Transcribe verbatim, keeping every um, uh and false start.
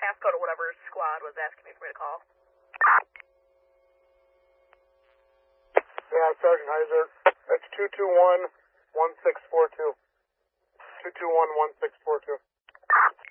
passcode or whatever squad was asking me for me to call. Yeah, Sergeant Heiser. That's two two one, one six four two. two two one, one six four two.